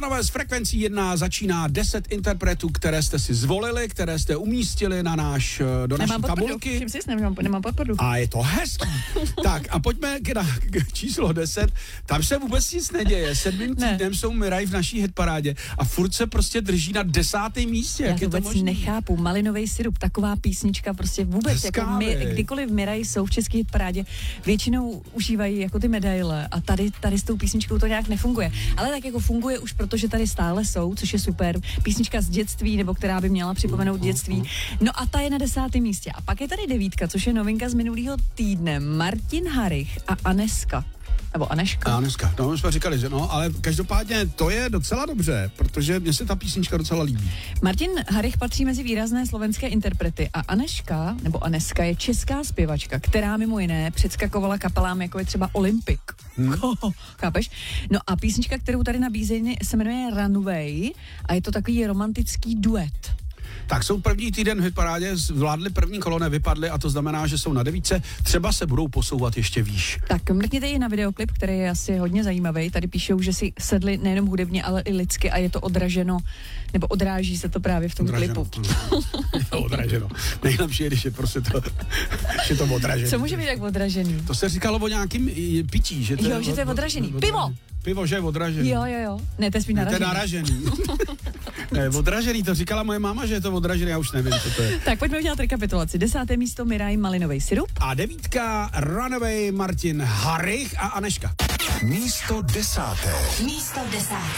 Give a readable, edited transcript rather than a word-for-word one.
Pánové, z frekvencí 1 začíná 10 interpretů, které jste si zvolili, které jste umístili do naší tabulky. Všim si nemám podporu. A je to hezký. Tak a pojďme k číslo 10. Tam se vůbec nic neděje. 7. týdnem jsou Miraj v naší hitparádě a furt se prostě drží na 10. místě. Já to vůbec nechápu. Malinový sirup, taková písnička prostě vůbec. Jako kdykoliv Miraj jsou v české hitparádě, většinou užívají jako ty medaile a tady s tou písničkou to nějak nefunguje. Ale tak jako funguje už, protože tady stále jsou, což je super. Písnička z dětství, nebo která by měla připomenout dětství. No a ta je na 10. místě. A pak je tady 9, což je novinka z minulého týdne. Martin Harich a Aneska. Nebo Aneška. Aneska, no jsme říkali, že no, ale každopádně to je docela dobře, protože mně se ta písnička docela líbí. Martin Harich patří mezi výrazné slovenské interprety a Aneška, nebo Aneska, je česká zpěvačka, která mimo jiné předskakovala kapelám, jako je třeba Olympik. Chápeš? No a písnička, kterou tady nabízejí, se jmenuje Runway a je to takový romantický duet. Tak jsou první týden v hitparádě, zvládli první kolo, nevypadli a to znamená, že jsou na 9. Třeba se budou posouvat ještě výš. Tak mrkněte i na videoklip, který je asi hodně zajímavý. Tady píšou, že si sedli nejenom hudebně, ale i lidsky a je to odraženo, nebo odráží se to právě v tom klipu. Je to odraženo. Nejlepší je, když je prostě to, že to odražený. Co může být tak odražený? To se říkalo o nějakým pití, že to jo, že to je odražený. Pivo! Pivo, že je odražený. Jo. Ne, to je spíš naražený. To je naražený. Ne, odražený, to říkala moje máma, že je to odražený, já už nevím, co to je. Tak pojďme udělat rekapitulaci. 10. místo Miraj, Malinový sirup. A 9. Runaway, Martin Harich a Aneška. Místo 10. Místo 10.